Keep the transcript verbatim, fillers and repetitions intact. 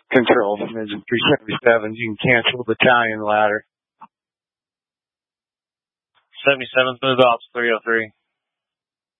Control, Division three seventy-seven, you can cancel battalion ladder. seventy-seventh, move ops three oh three.